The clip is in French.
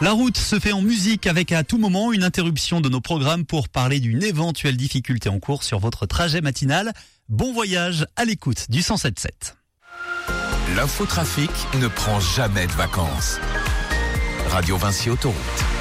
La route se fait en musique avec à tout moment une interruption de nos programmes pour parler d'une éventuelle difficulté en cours sur votre trajet matinal. Bon voyage à l'écoute du 107.7. L'infotrafic ne prend jamais de vacances. Radio Vinci Autoroute.